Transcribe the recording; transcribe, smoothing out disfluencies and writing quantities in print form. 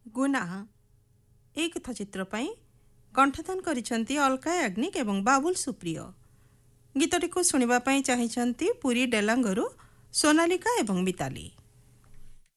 ଗୁନା ଏହି ଗୀତଚିତ୍ର ପାଇଁ କଣ୍ଠଦାନ କରିଛନ୍ତି ଅଲକା ୟାଗ୍ନିକ ଏବଂ ବାବୁଲ ସୁପ୍ରିୟ। ଗୀତଟିକୁ ଶୁଣିବା ପାଇଁ ଚାହିଁଛନ୍ତି ପୁରୀ ଡେଲାଙ୍ଗରୁ ସୋନାଲିକା ଏବଂ ମିତାଲି।